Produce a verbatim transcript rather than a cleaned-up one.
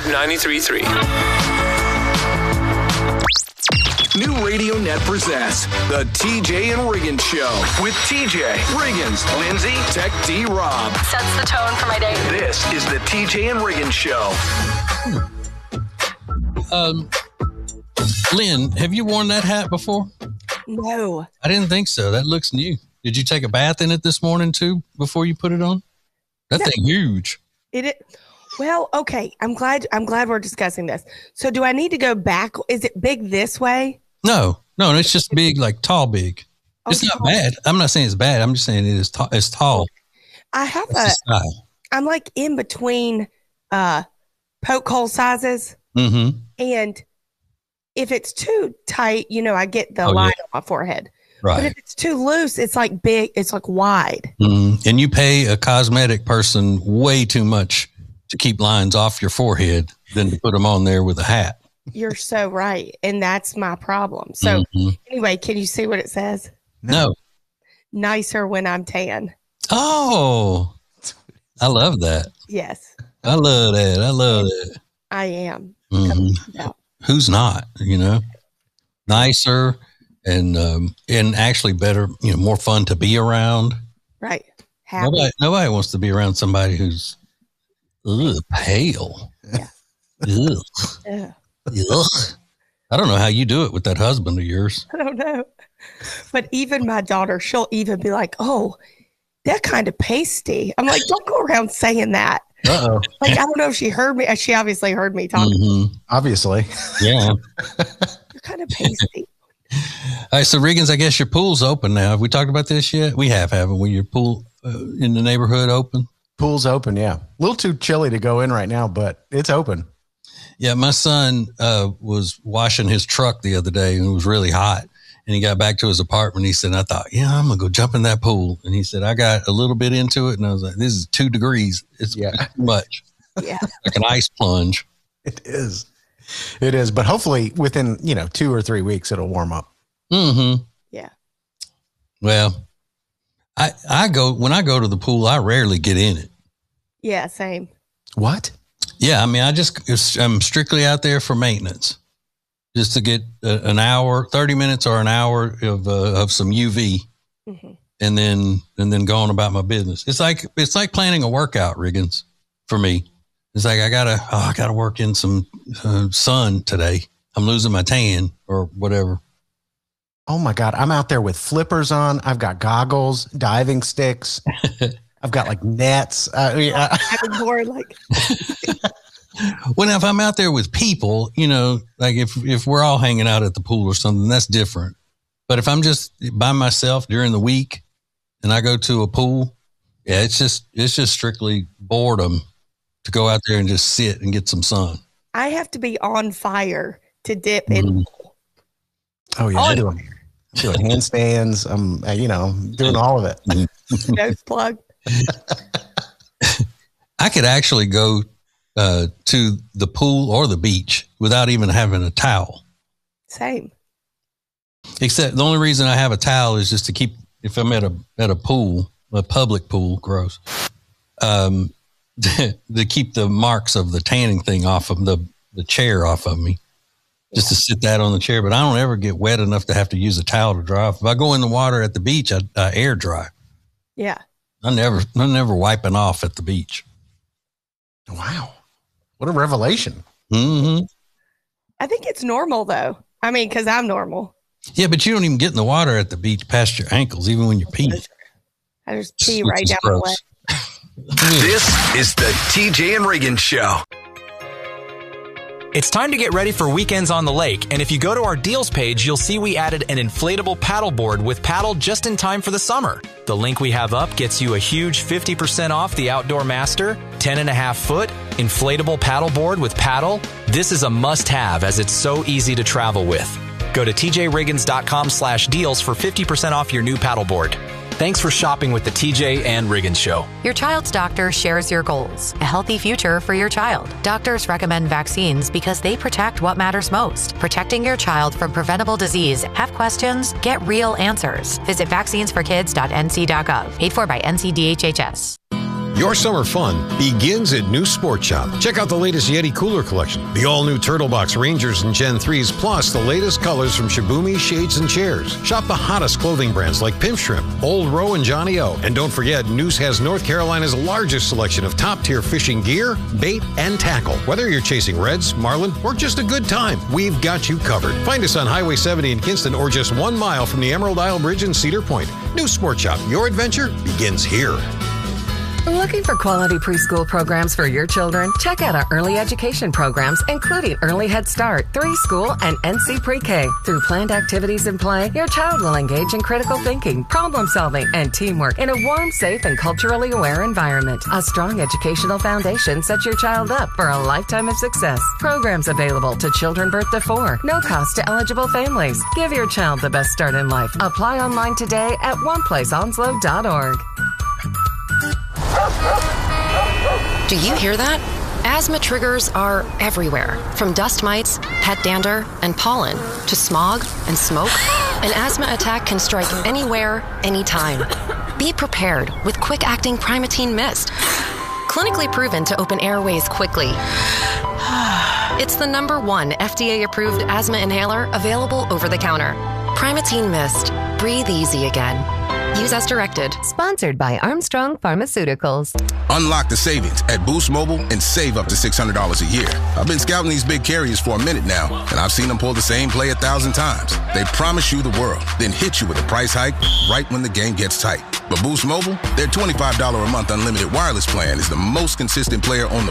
ninety-three point three. New Radio Net presents the T J and Riggins Show with T J, Riggins, Lindsay, Tech D, Rob. Sets the tone for my day. This is the T J and Riggins Show. Um, Lynn, have you worn that hat before? No. I didn't think so. That looks new. Did you take a bath in it this morning too before you put it on? That No. thing huge. It, it well, okay. I'm glad I'm glad we're discussing this. So do I need to go back? Is it big this way? No, no, it's just big, like tall, big. It's Oh, not tall. bad. I'm not saying it's bad. I'm just saying it is tall. It's tall. I have It's a the style. I'm like in between uh poke hole sizes, Mm-hmm. and if it's too tight, you know, I get the Oh, line yeah. on my forehead. But Right. if it's too loose, it's like big, it's like wide. Mm. And you pay a cosmetic person way too much to keep lines off your forehead than to put them on there with a hat. You're so right. And that's my problem. So Mhm. anyway, can you see what it says? No. Nicer when I'm tan. Oh, I love that. Yes, I love that. I love that. I am. Mhm. Yeah. Who's not, you know, nicer and, um, and actually better, you know, more fun to be around. Right. Happy. Nobody, nobody wants to be around somebody who's ugh, pale. Yeah. Ugh. Ugh. Ugh. I don't know how you do it with that husband of yours. I don't know. But even my daughter, she'll even be like, oh, that kind of pasty. I'm like, don't go around saying that. Uh-oh. Like, I don't know if she heard me. She obviously heard me talking. Mhm. Obviously. Yeah. You're kind of pasty. All right. So Riggins, I guess your pool's open now. Have we talked about this yet? We have, haven't we? Your pool uh, in the neighborhood open? Pool's open, yeah. A little too chilly to go in right now, but it's open. Yeah. My son uh, was washing his truck the other day and it was really hot. And he got back to his apartment. He said, I thought, yeah, I'm going to go jump in that pool. And he said, I got a little bit into it. And I was like, this is two degrees. It's Yeah. too much. Yeah. Like an ice plunge. It is. It is. But hopefully within, you know, two or three weeks, it'll warm up. Mm-hmm. Yeah. Well, I, I go, when I go to the pool, I rarely get in it. Yeah. Same. What? Yeah. I mean, I just, it's, I'm strictly out there for maintenance. Just to get a, an hour, thirty minutes or an hour of uh, of some U V, Mm-hmm. and then and then going about my business. It's like it's like planning a workout, Riggins, for me. It's like I gotta oh, I gotta work in some uh, sun today. I'm losing my tan or whatever. Oh my God. I'm out there with flippers on. I've got goggles, diving sticks. I've got like nets. Uh, yeah. I'm more like, Well, now if I'm out there with people, you know, like if if we're all hanging out at the pool or something, that's different. But if I'm just by myself during the week and I go to a pool, yeah, it's just it's just strictly boredom to go out there and just sit and get some sun. I have to be on fire to dip in. Mhm. Oh yeah. I'm doing, I'm doing handstands. I'm, uh, you know, doing all of it. Nose plug. I could actually go uh, to the pool or the beach without even having a towel. Same. Except the only reason I have a towel is just to keep, if I'm at a at a pool, a public pool, gross, um, to, to keep the marks of the tanning thing off of the, the chair off of me, just to sit that on the chair. But I don't ever get wet enough to have to use a towel to dry off. If I go in the water at the beach, I, I air dry. Yeah. I never, I'm never wiping off at the beach. Wow. What a revelation. Mm-hmm. I think it's normal though. I mean, because I'm normal. Yeah, but you don't even get in the water at the beach past your ankles, even when you're peeing. I just pee Which right is down the gross. way. This is the T J and Riggins Show. It's time to get ready for weekends on the lake, and if you go to our deals page, you'll see we added an inflatable paddleboard with paddle just in time for the summer. The link we have up gets you a huge fifty percent off the Outdoor Master, ten and a half foot, inflatable paddleboard with paddle. This is a must-have as it's so easy to travel with. Go to tjriggins.com slash deals for fifty percent off your new paddleboard. Thanks for shopping with the T J and Riggins Show. Your child's doctor shares your goals, a healthy future for your child. Doctors recommend vaccines because they protect what matters most. Protecting your child from preventable disease. Have questions? Get real answers. Visit vaccines for kids dot n c dot gov. Paid for by N C D H H S. Your summer fun begins at New Sport Shop. Check out the latest Yeti cooler collection, the all-new Turtle Box Rangers and Gen threes, plus the latest colors from Shibumi Shades and Chairs. Shop the hottest clothing brands like Pimp Shrimp, Old Row, and Johnny O. And don't forget, News has North Carolina's largest selection of top-tier fishing gear, bait, and tackle. Whether you're chasing reds, marlin, or just a good time, we've got you covered. Find us on Highway seventy in Kinston or just one mile from the Emerald Isle Bridge in Cedar Point. New Sport Shop. Your adventure begins here. Looking for quality preschool programs for your children? Check out our early education programs, including Early Head Start, three School, and N C Pre-K. Through planned activities and play, your child will engage in critical thinking, problem solving, and teamwork in a warm, safe, and culturally aware environment. A strong educational foundation sets your child up for a lifetime of success. Programs available to children birth to four. No cost to eligible families. Give your child the best start in life. Apply online today at one place onslow dot org. Do you hear that? Asthma triggers are everywhere, from dust mites, pet dander, and pollen, to smog and smoke. An asthma attack can strike anywhere, anytime. Be prepared with quick-acting Primatene Mist. Clinically proven to open airways quickly. It's the number one F D A-approved asthma inhaler available over the counter. Primatene Mist. Breathe easy again. Use as directed. Sponsored by Armstrong Pharmaceuticals. Unlock the savings at Boost Mobile and save up to six hundred dollars a year. I've been scouting these big carriers for a minute now, and I've seen them pull the same play a thousand times. They promise you the world, then hit you with a price hike right when the game gets tight. But Boost Mobile, their twenty-five dollars a month unlimited wireless plan is the most consistent player on the